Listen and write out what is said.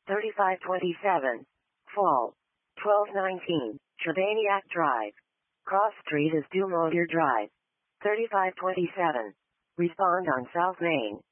3527. Fall. 1219. Trebaniac Drive. Cross Street is Dumont Drive. 3527. Respond on South Main.